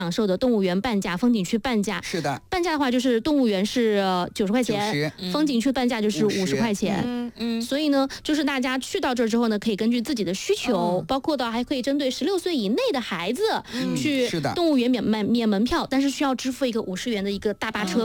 享受的动物园半价、风景区半价。 是的， 半价的话就是动物园是90块钱，风景区半价就是50块钱。所以呢，就是大家去到这儿之后呢，可以根据自己的需求，包括到还可以针对16岁以内的孩子去动物园免门票，但是需要支付一个50元的一个大巴车